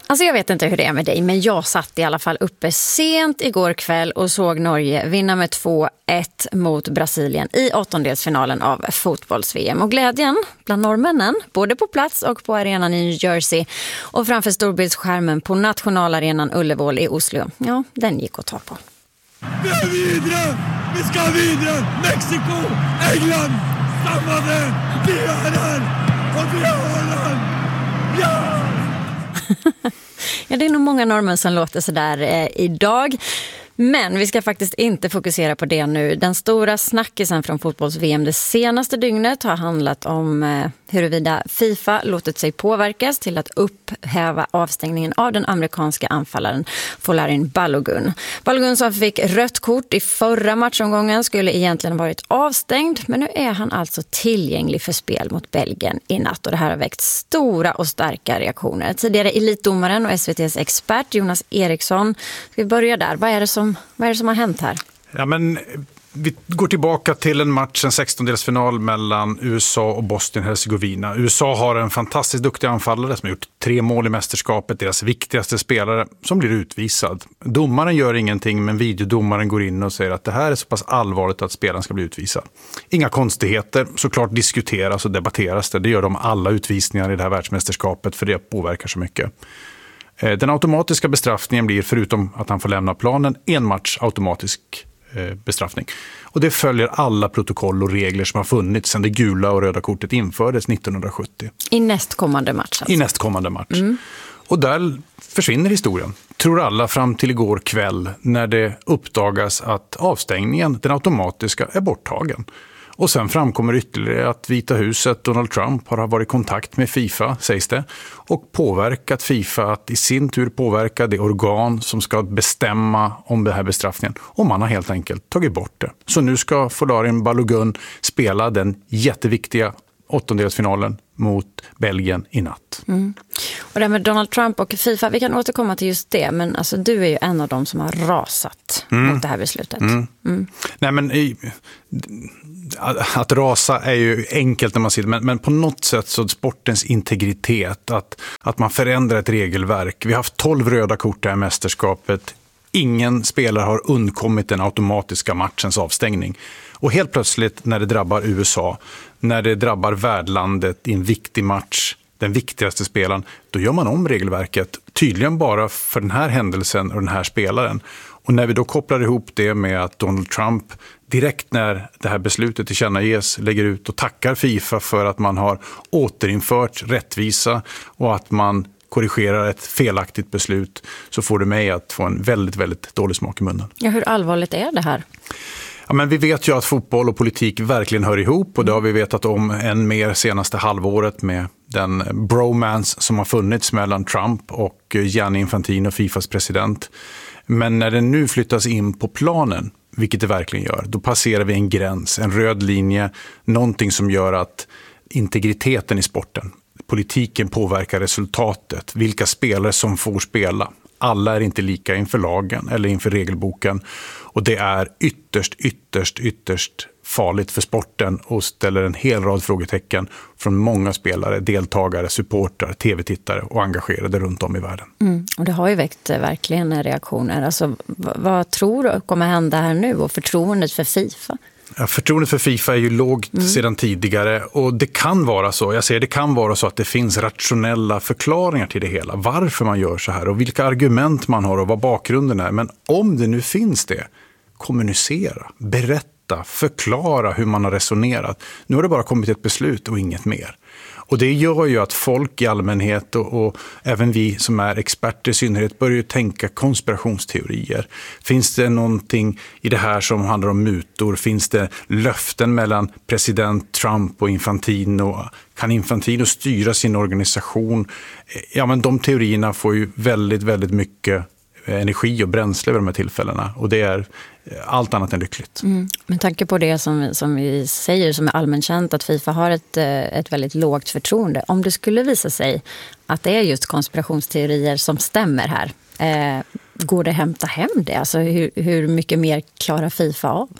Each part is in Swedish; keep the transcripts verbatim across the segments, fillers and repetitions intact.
Alltså jag vet inte hur det är med dig, men jag satt i alla fall uppe sent igår kväll och såg Norge vinna med två ett mot Brasilien i åttondelsfinalen av fotbolls-V M. Och glädjen bland norrmännen, både på plats och på arenan i New Jersey och framför storbildsskärmen på nationalarenan Ullevål i Oslo, ja, den gick att ta på. Vi är vidare! Vi ska vidare! Mexiko! England! Samma där! Vi är där! Och vi har den! Ja! Ja, det är nog många norrmän som låter så där eh, idag. Men vi ska faktiskt inte fokusera på det nu. Den stora snackisen från fotbolls-V M det senaste dygnet har handlat om eh, huruvida FIFA låtit sig påverkas till att upphäva avstängningen av den amerikanska anfallaren Folarin Balogun. Balogun som fick rött kort i förra matchomgången skulle egentligen varit avstängd, men nu är han alltså tillgänglig för spel mot Belgien i natt och det här har väckt stora och starka reaktioner. Tidigare elitdomaren och S V T:s expert Jonas Eriksson, ska vi börja där? Vad är det som Vad är det som har hänt här? Ja, men vi går tillbaka till en match, en sextondelsfinal mellan U S A och Bosnien-Herzegovina. U S A har en fantastiskt duktig anfallare som har gjort tre mål i mästerskapet, deras viktigaste spelare som blir utvisad. Domaren gör ingenting, men videodomaren går in och säger att det här är så pass allvarligt att spelaren ska bli utvisad. Inga konstigheter, såklart diskuteras och debatteras det. Det gör de alla utvisningar i det här världsmästerskapet, för det påverkar så mycket. Den automatiska bestraffningen blir, förutom att han får lämna planen, en match automatisk bestraffning. Och det följer alla protokoll och regler som har funnits sedan det gula och röda kortet infördes nittonhundrasjuttio. I nästkommande match alltså. I nästkommande match. Mm. Och där försvinner historien, tror alla, fram till igår kväll när det uppdagas att avstängningen, den automatiska, är borttagen. Och sen framkommer ytterligare att Vita huset, Donald Trump, har varit i kontakt med FIFA, sägs det, och påverkat FIFA att i sin tur påverka det organ som ska bestämma om det här bestraffningen. Och man har helt enkelt tagit bort det. Så nu ska Folarin Balogun spela den jätteviktiga åttondelsfinalen mot Belgien i natt. Mm. Och det med Donald Trump och FIFA, vi kan återkomma till just det, men alltså, du är ju en av dem som har rasat mm. mot det här beslutet. Mm. Mm. Nej, men i, att rasa är ju enkelt när man ser det, men, men på något sätt så sportens integritet, att, att man förändrar ett regelverk. Vi har haft tolv röda kort i mästerskapet. Ingen spelare har undkommit den automatiska matchens avstängning. Och helt plötsligt när det drabbar U S A, när det drabbar värdlandet i en viktig match, den viktigaste spelaren, då gör man om regelverket. Tydligen bara för den här händelsen och den här spelaren. Och när vi då kopplar ihop det med att Donald Trump direkt när det här beslutet tillkännages lägger ut och tackar FIFA för att man har återinfört rättvisa och att man korrigerar ett felaktigt beslut, så får det mig att få en väldigt, väldigt dålig smak i munnen. Ja, hur allvarligt är det här? Ja, men vi vet ju att fotboll och politik verkligen hör ihop, och det har vi vetat om än mer senaste halvåret med den bromance som har funnits mellan Trump och Gianni Infantino, FIFAs president. Men när den nu flyttas in på planen, vilket det verkligen gör, då passerar vi en gräns, en röd linje, någonting som gör att integriteten i sporten, politiken påverkar resultatet, vilka spelare som får spela. Alla är inte lika inför lagen eller inför regelboken, och det är ytterst, ytterst, ytterst farligt för sporten och ställer en hel rad frågetecken från många spelare, deltagare, supportrar, tv-tittare och engagerade runt om i världen. Mm. Och det har ju väckt verkligen reaktioner. Alltså, v- vad tror du kommer hända här nu, och förtroendet för FIFA? Ja, förtroendet för FIFA är ju lågt mm. sedan tidigare, och det kan vara så, jag säger det kan vara så att det finns rationella förklaringar till det hela, varför man gör så här och vilka argument man har och vad bakgrunden är. Men om det nu finns det, kommunicera, berätta, förklara hur man har resonerat. Nu har det bara kommit ett beslut och inget mer. Och det gör ju att folk i allmänhet och, och även vi som är experter i synnerhet börjar tänka konspirationsteorier. Finns det någonting i det här som handlar om mutor? Finns det löften mellan president Trump och Infantino? Kan Infantino styra sin organisation? Ja, men de teorierna får ju väldigt, väldigt mycket energi och bränsle vid de här tillfällena, och det är allt annat än lyckligt. Mm. Med tanke på det som, som vi säger, som är allmänt känt, att FIFA har ett, ett väldigt lågt förtroende. Om det skulle visa sig att det är just konspirationsteorier som stämmer här, eh, går det hämta hem det? Alltså hur, hur mycket mer klarar FIFA av?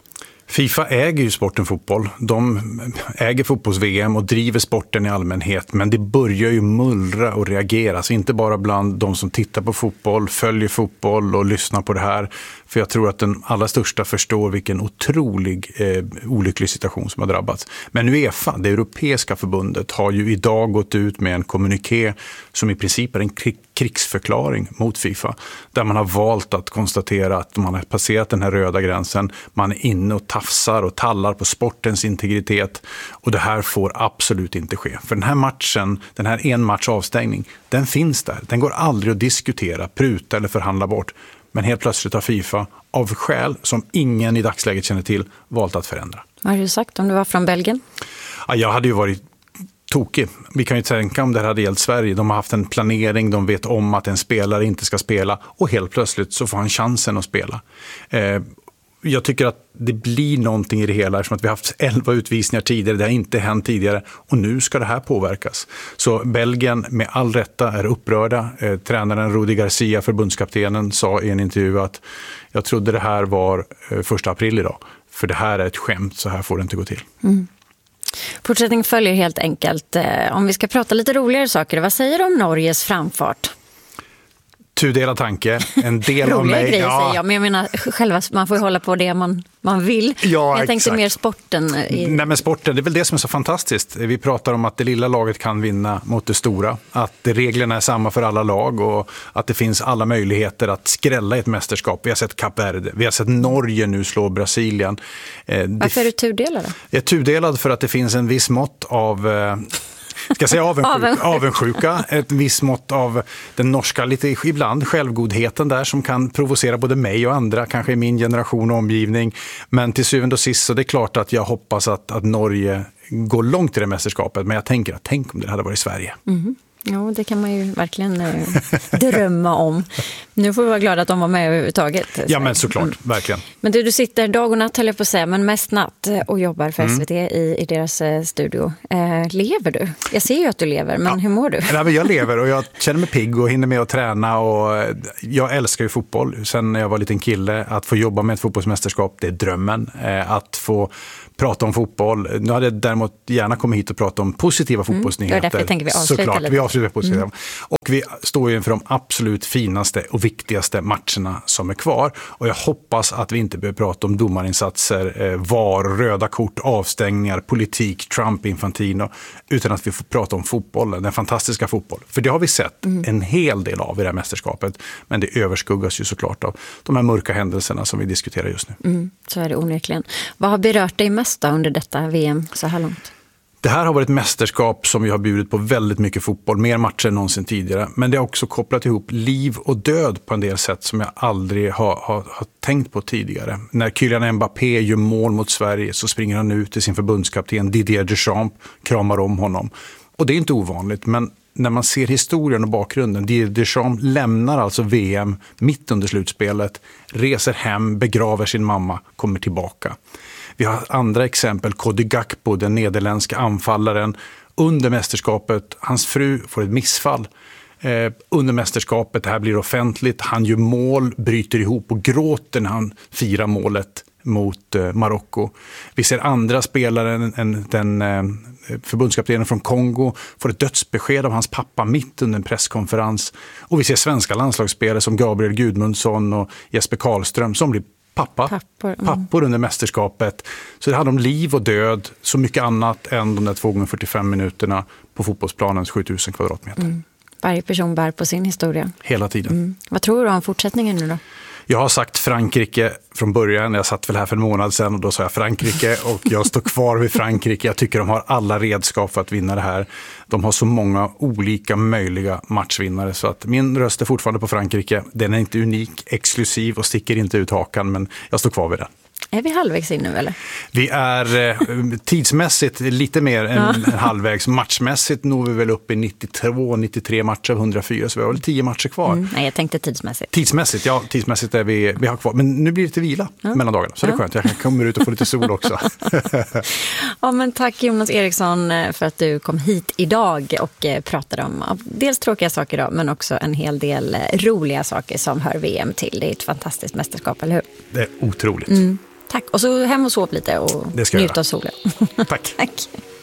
FIFA äger ju sporten fotboll. De äger fotbolls-V M och driver sporten i allmänhet. Men det börjar ju mullra och reagera. Så inte bara bland de som tittar på fotboll, följer fotboll och lyssnar på det här. För jag tror att den allra största förstår vilken otrolig eh, olycklig situation som har drabbats. Men UEFA, det europeiska förbundet, har ju idag gått ut med en kommuniké som i princip är en krig- krigsförklaring mot FIFA. Där man har valt att konstatera att man har passerat den här röda gränsen. Man är inne och tafsar och tallar på sportens integritet. Och det här får absolut inte ske. För den här matchen, den här en match avstängning, den finns där. Den går aldrig att diskutera, pruta eller förhandla bort. Men helt plötsligt har FIFA, av skäl som ingen i dagsläget känner till, valt att förändra. Vad har du sagt om du var från Belgien? Ja, jag hade ju varit tokig. Vi kan ju tänka om det här hade gällt Sverige. De har haft en planering, de vet om att en spelare inte ska spela och helt plötsligt så får han chansen att spela. Eh, jag tycker att det blir någonting i det hela eftersom att vi har haft elva utvisningar tidigare, det har inte hänt tidigare och nu ska det här påverkas. Så Belgien med all rätta är upprörda. Eh, tränaren Rudi Garcia, förbundskaptenen, sa i en intervju att jag trodde det här var eh, första april idag. För det här är ett skämt, så här får det inte gå till. Mm. Fortsättning följer helt enkelt. Om vi ska prata lite roligare saker, vad säger du om Norges framfart? Tudelad tanke, en del av mig. Grejer, ja. säger jag, men jag menar själva, man får hålla på det man, man vill. Ja, jag tänkte exakt. mer sporten. I... Nej, men sporten, det är väl det som är så fantastiskt. Vi pratar om att det lilla laget kan vinna mot det stora. Att reglerna är samma för alla lag och att det finns alla möjligheter att skrälla ett mästerskap. Vi har sett Kap Verde, vi har sett Norge nu slå Brasilien. Varför är du tudelad då? Jag är tudelad för att det finns en viss mått av... Ska jag säga avundsjuka, avundsjuka, ett visst mått av den norska, lite ibland självgodheten där som kan provocera både mig och andra, kanske i min generation och omgivning. Men till syvende och sist så det är klart att jag hoppas att, att Norge går långt i det mästerskapet. Men jag tänker att tänk om det hade varit Sverige. Mm. Ja, det kan man ju verkligen eh, drömma om. Nu får vi vara glada att de var med överhuvudtaget. Ja, men såklart, mm. verkligen. Men du, du sitter dag och natt, höll jag på att säga, men mest natt och jobbar för S V T mm. i, i deras eh, studio. Eh, lever du? Jag ser ju att du lever, men ja. Hur mår du? Nej, men jag lever och jag känner mig pigg och hinner med att träna. Och jag älskar ju fotboll. Sen när jag var liten kille, att få jobba med ett fotbollsmästerskap, det är drömmen. Eh, att få prata om fotboll. Nu hade jag däremot gärna kommit hit och prata om positiva fotbollsnyheter. Mm, det är därför jag tänker vi avslutar Såklart, lite. vi avslutar positiva. Mm. Och vi står ju inför de absolut finaste och viktigaste matcherna som är kvar. Och jag hoppas att vi inte behöver prata om domarinsatser, eh, var, röda kort, avstängningar, politik, Trump, Infantino. Utan att vi får prata om fotbollen, den fantastiska fotboll. För det har vi sett mm. en hel del av i det här mästerskapet. Men det överskuggas ju såklart av de här mörka händelserna som vi diskuterar just nu. Mm, så är det onekligen. Vad har berört dig mest under detta V M så här långt? Det här har varit ett mästerskap som vi har bjudit på väldigt mycket fotboll, mer matcher än någonsin tidigare. Men det har också kopplat ihop liv och död på en del sätt som jag aldrig har, har, har tänkt på tidigare. När Kylian Mbappé gör mål mot Sverige så springer han ut till sin förbundskapten Didier Deschamps, kramar om honom. Och det är inte ovanligt, men när man ser historien och bakgrunden, Didier Deschamps lämnar alltså V M mitt under slutspelet, reser hem, begraver sin mamma, kommer tillbaka. Vi har andra exempel, Cody Gakpo, den nederländska anfallaren. Under mästerskapet, hans fru får ett missfall. Eh, under mästerskapet, det här blir offentligt. Han gör mål, bryter ihop och gråter när han firar målet mot eh, Marocko. Vi ser andra spelare, än, än den eh, förbundskaptenen från Kongo får ett dödsbesked av hans pappa mitt under en presskonferens. Och vi ser svenska landslagsspelare som Gabriel Gudmundsson och Jesper Karlström som blir Pappa, pappor, mm. pappor under mästerskapet. Så det handlar om liv och död, så mycket annat än de där två gånger fyrtiofem minuterna på fotbollsplanens sjutusen kvadratmeter. Mm. Varje person bär på sin historia. Hela tiden. Mm. Vad tror du om fortsättningen nu då? Jag har sagt Frankrike från början. Jag satt väl här för en månad sedan och då sa jag Frankrike och jag står kvar vid Frankrike. Jag tycker de har alla redskap för att vinna det här. De har så många olika möjliga matchvinnare så att min röst är fortfarande på Frankrike. Den är inte unik, exklusiv och sticker inte ut hakan, men jag står kvar vid den. Är vi halvvägs in nu eller? Vi är eh, tidsmässigt lite mer än ja. halvvägs. Matchmässigt når vi väl upp i nittiotvå nittiotre matcher av hundrafyra, så vi har väl tio matcher kvar. Mm, nej, jag tänkte tidsmässigt. Tidsmässigt, ja. Tidsmässigt är vi, vi har kvar. Men nu blir det lite vila ja. mellan dagarna, så ja. det är skönt. Jag kommer ut och får lite sol också. Ja, men tack Jonas Eriksson för att du kom hit idag och pratade om dels tråkiga saker då, men också en hel del roliga saker som hör V M till. Det är ett fantastiskt mästerskap, eller hur? Det är otroligt. Mm. Tack. Tack. Och så hem och sov lite och Det ska jag njut göra. av solen. Tack. Tack.